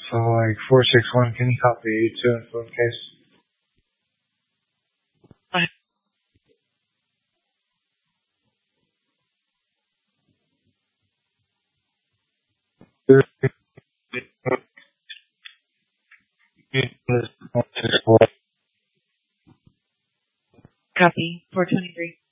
So like 461, can you copy 82 in phone case? Copy. 423.